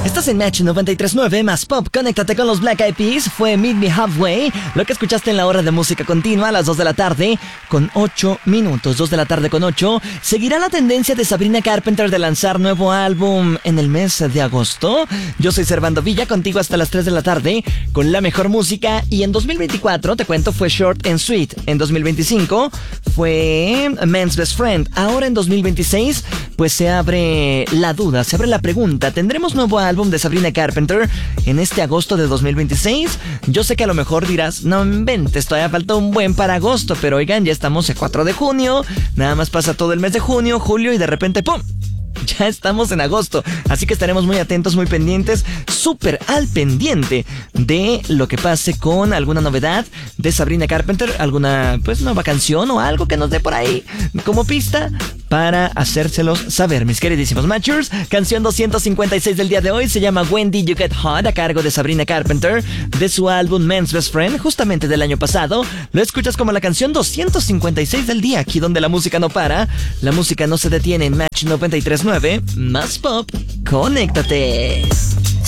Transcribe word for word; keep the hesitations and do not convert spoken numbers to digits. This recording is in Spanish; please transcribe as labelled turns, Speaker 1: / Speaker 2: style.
Speaker 1: Estás en Match noventa y tres punto nueve más Pop. Conéctate con los Black Eyed Peas. Fue Meet Me Halfway. Lo que escuchaste en la hora de música continua a las dos de la tarde con ocho minutos. dos de la tarde con ocho. ¿Seguirá la tendencia de Sabrina Carpenter de lanzar nuevo álbum en el mes de agosto? Yo soy Servando Villa, contigo hasta las tres de la tarde con la mejor música. Y en dos mil veinticuatro, te cuento, fue Short and Sweet. En dos mil veinticinco fue Man's Best Friend. Ahora en dos mil veintiséis, pues se abre la duda, se abre la pregunta. ¿Tendremos nuevo álbum de Sabrina Carpenter en este agosto de dos mil veintiséis? Yo sé que a lo mejor dirás, no inventes, todavía falta un buen para agosto, pero oigan, ya estamos el cuatro de junio, nada más pasa todo el mes de junio, julio y de repente ¡pum! Ya estamos en agosto, así que estaremos muy atentos, muy pendientes, súper al pendiente de lo que pase con alguna novedad de Sabrina Carpenter, alguna pues nueva canción o algo que nos dé por ahí como pista para hacérselos saber, mis queridísimos Matchers. Canción doscientos cincuenta y seis del día de hoy se llama When Did You Get Hot, a cargo de Sabrina Carpenter, de su álbum Man's Best Friend, justamente del año pasado. Lo escuchas como la canción doscientos cincuenta y seis del día, aquí donde la música no para, la música no se detiene en Match noventa y tres punto nueve más Pop. Conéctate.